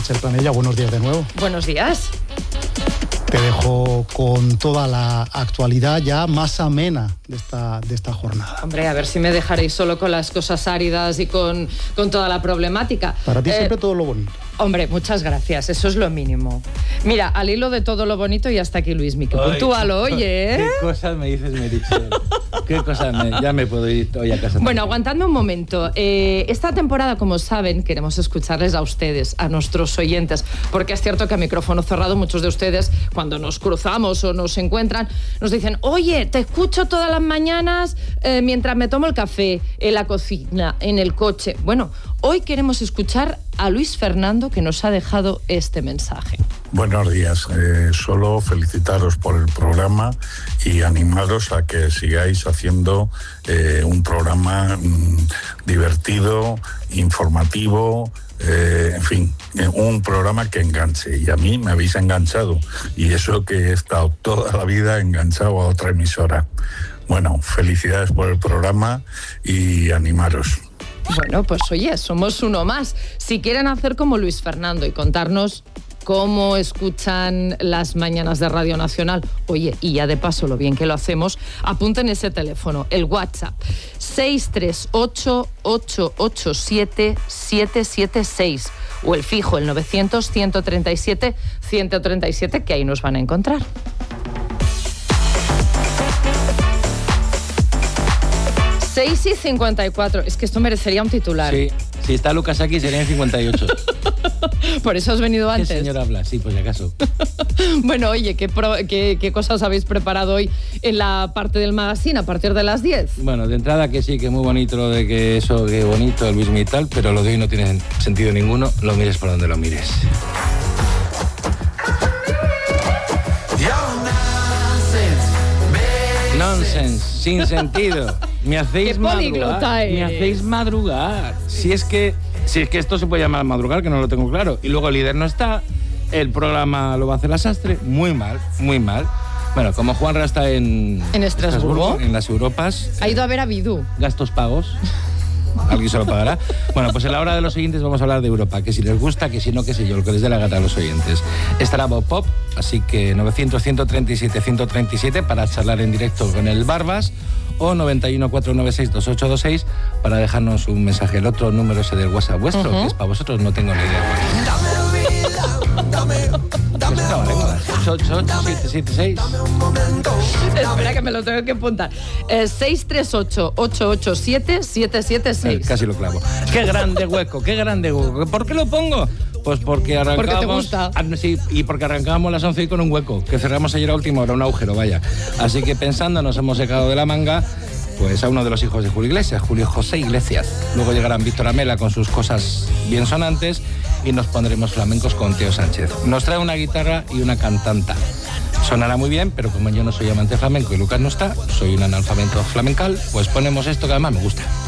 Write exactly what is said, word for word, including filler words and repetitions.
Meritxell Planella, buenos días de nuevo. Buenos días. Te dejo con toda la actualidad ya más amena de esta, de esta jornada. Hombre, a ver si me dejaréis solo con las cosas áridas y con, con toda la problemática. Para ti eh, siempre todo lo bonito. Hombre, muchas gracias, eso es lo mínimo. Mira, al hilo de todo lo bonito y hasta aquí Luis Miquel. Puntúalo, oye, ¿eh? ¿Qué cosas me dices, Meritxell? ¿Qué cosas me... Ya me puedo ir hoy a casa. Bueno, aguantadme un momento. Eh, esta temporada, como saben, queremos escucharles a ustedes, a nuestros oyentes, porque es cierto que a micrófono cerrado muchos de ustedes, cuando nos cruzamos o nos encuentran, nos dicen, oye, te escucho todas las mañanas eh, mientras me tomo el café, en la cocina, en el coche. Bueno, hoy queremos escuchar a Luis Fernando, que nos ha dejado este mensaje. Buenos días, eh, solo felicitaros por el programa y animaros a que sigáis haciendo eh, un programa mmm, divertido, informativo, eh, en fin, eh, un programa que enganche, y a mí me habéis enganchado, y eso que he estado toda la vida enganchado a otra emisora. Bueno, felicidades por el programa y animaros. Bueno, pues oye, somos uno más. Si quieren hacer como Luis Fernando y contarnos cómo escuchan las mañanas de Radio Nacional, oye, y ya de paso lo bien que lo hacemos, apunten ese teléfono, el WhatsApp, seis tres ocho, ocho ocho siete, siete siete seis, o el fijo, el novecientos, ciento treinta y siete, ciento treinta y siete, que ahí nos van a encontrar. seis y cincuenta y cuatro. Es que esto merecería un titular. Sí, si está Lucas aquí serían cincuenta y ocho. Por eso has venido antes. ¿Qué señor habla? Sí, pues si acaso. Bueno, oye, ¿qué, pro, qué, ¿qué cosas habéis preparado hoy en la parte del magazine a partir de las diez? Bueno, de entrada que sí, que muy bonito lo de que eso, que bonito el Luis y tal, pero lo de hoy no tiene sentido ninguno, lo mires por donde lo mires. Nonsense, sin sentido. Me hacéis madrugar. Me hacéis madrugar. Si es que, si es que esto se puede llamar madrugar, que no lo tengo claro. Y luego el líder no está, el programa lo va a hacer la Sastre. Muy mal, muy mal. Bueno, como Juanra está en... ¿En Estrasburgo? Estrasburgo, en las Europas. Ha ido a ver a Bidú. Gastos pagos. Alguien se lo pagará. Bueno, pues en la hora de los oyentes vamos a hablar de Europa, que si les gusta, que si no, que sé yo, lo que les dé la gata a los oyentes. Estará Bob Pop, así que novecientos, ciento treinta y siete, ciento treinta y siete para charlar en directo con el Barbas, o noventa y uno, cuatrocientos noventa y seis, veintiocho veintiséis para dejarnos un mensaje. El otro número es el del WhatsApp vuestro, uh-huh. que es para vosotros, no tengo ni idea. ocho ocho ocho, siete siete seis. Espera que me lo tengo que apuntar. Eh, seis tres ocho, ocho ocho siete, siete siete seis. Eh, casi lo clavo. Qué grande hueco, qué grande hueco. ¿Por qué lo pongo? Pues porque arrancamos... Porque te gusta. Ah, sí, y porque arrancábamos las once y con un hueco, que cerramos ayer a última hora, un agujero, vaya. Así que pensando, nos hemos sacado de la manga pues a uno de los hijos de Julio Iglesias, Julio José Iglesias. Luego llegarán Víctor Amela con sus cosas bien sonantes y nos pondremos flamencos con Teo Sánchez. Nos trae una guitarra y una cantanta. Sonará muy bien, pero como yo no soy amante flamenco y Lucas no está, soy un analfabeto flamencal, pues ponemos esto que además me gusta.